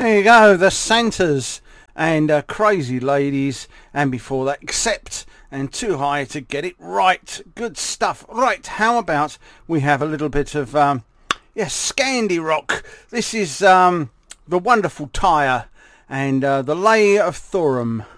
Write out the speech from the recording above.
There you go, the Santas and Crazy Ladies, and before that Accept and Too High to Get It Right. Good stuff. Right, how about we have a little bit of Scandi rock. This is the wonderful Tyre and the Lay of Thorum.